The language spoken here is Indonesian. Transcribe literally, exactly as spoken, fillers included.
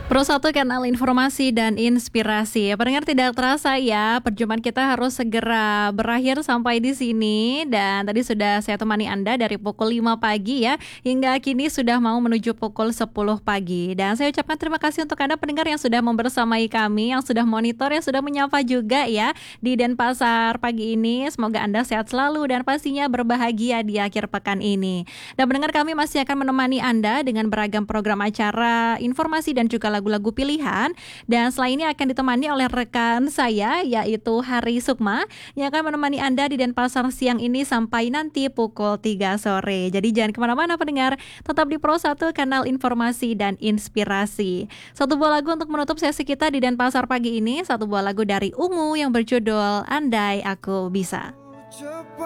Pro satu kanal informasi dan inspirasi. Pendengar, tidak terasa ya, perjumpaan kita harus segera berakhir sampai di sini. Dan tadi sudah saya temani Anda dari pukul lima pagi ya, hingga kini sudah mau menuju pukul sepuluh pagi. Dan saya ucapkan terima kasih untuk Anda pendengar yang sudah membersamai kami, yang sudah monitor, yang sudah menyapa juga ya di Denpasar pagi ini. Semoga Anda sehat selalu dan pastinya berbahagia di akhir pekan ini. Dan pendengar, kami masih akan menemani Anda dengan beragam program acara, informasi dan juga lagu-lagu pilihan. Dan setelah ini akan ditemani oleh rekan saya, yaitu Hari Sukma, yang akan menemani Anda di Denpasar siang ini sampai nanti pukul tiga sore. Jadi jangan kemana-mana pendengar, tetap di Pro satu kanal informasi dan inspirasi. Satu buah lagu untuk menutup sesi kita di Denpasar pagi ini, satu buah lagu dari Ungu yang berjudul Andai Aku Bisa.